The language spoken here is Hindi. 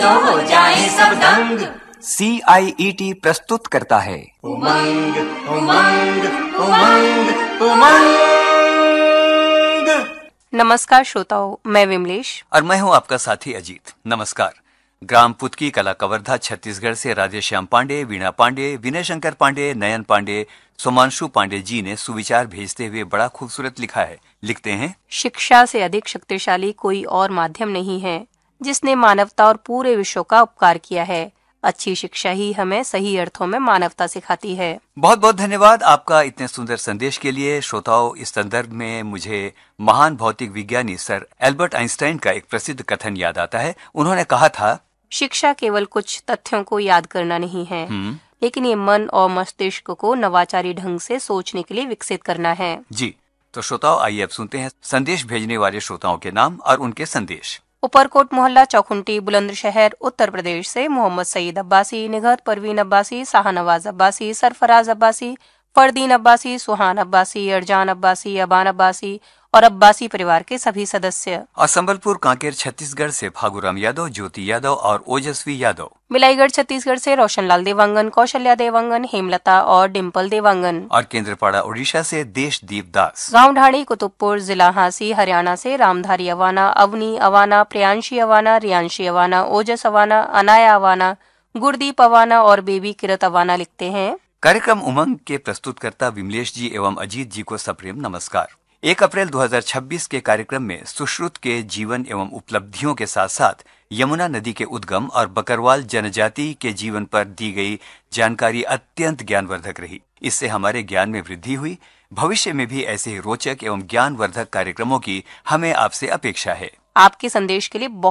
तो हो जाए सब दंग। CIET प्रस्तुत करता है उमंग उमंग उमंग उमंग। नमस्कार श्रोताओं, मैं विमलेश और मैं हूं आपका साथी अजीत। नमस्कार। ग्राम पुतकी, कला कवर्धा, छत्तीसगढ़ से राधेश्याम पांडे, वीणा पांडे, विनय शंकर पांडे, नयन पांडे, सोमांशु पांडे जी ने सुविचार भेजते हुए बड़ा खूबसूरत लिखा है। लिखते हैं, शिक्षा से अधिक शक्तिशाली कोई और माध्यम नहीं है जिसने मानवता और पूरे विश्व का उपकार किया है। अच्छी शिक्षा ही हमें सही अर्थों में मानवता सिखाती है। बहुत बहुत धन्यवाद आपका इतने सुंदर संदेश के लिए। श्रोताओं, इस संदर्भ में मुझे महान भौतिक विज्ञानी सर एल्बर्ट आइंस्टाइन का एक प्रसिद्ध कथन याद आता है। उन्होंने कहा था, शिक्षा केवल कुछ तथ्यों को याद करना नहीं है, लेकिन ये मन और मस्तिष्क को नवाचारी ढंग से सोचने के लिए विकसित करना है। जी तो श्रोताओं, आइए अब सुनते हैं संदेश भेजने वाले श्रोताओं के नाम और उनके संदेश। ऊपरकोट मोहल्ला, चौखुंटी, बुलंदशहर, उत्तर प्रदेश से मोहम्मद सईद अब्बासी, निगहत परवीन अब्बासी, शाहनवाज अब्बासी, सरफराज अब्बासी, फरदीन अब्बासी, सुहान अब्बासी, अरजान अब्बासी, अबान अब्बासी और अब्बासी परिवार के सभी सदस्य। और संबलपुर कांकेर छत्तीसगढ़ से फागुराम यादव, ज्योति यादव और ओजस्वी यादव। मिलाईगढ़ छत्तीसगढ़ से रोशनलाल देवांगन, कौशल्या देवांगन, हेमलता और डिम्पल देवांगन। और केंद्रपाड़ा उड़ीसा से देशदीप दास। गांव ढाणी, कुतुबपुर जिला हांसी, हरियाणा से रामधारी अवाना, अवनी अवाना, प्रियांशी अवाना, रियांशी अवाना, ओजस अवाना, अनाया अवाना, गुरदीप अवाना और बेबी किरत अवाना लिखते हैं, कार्यक्रम उमंग के प्रस्तुतकर्ता विमलेश जी एवं अजीत जी को सप्रेम नमस्कार। 1 अप्रैल 2026 के कार्यक्रम में सुश्रुत के जीवन एवं उपलब्धियों के साथ साथ यमुना नदी के उद्गम और बकरवाल जनजाति के जीवन पर दी गई जानकारी अत्यंत ज्ञानवर्धक रही। इससे हमारे ज्ञान में वृद्धि हुई। भविष्य में भी ऐसे ही रोचक एवं ज्ञानवर्धक कार्यक्रमों की हमें आपसे अपेक्षा है। आपके संदेश के लिए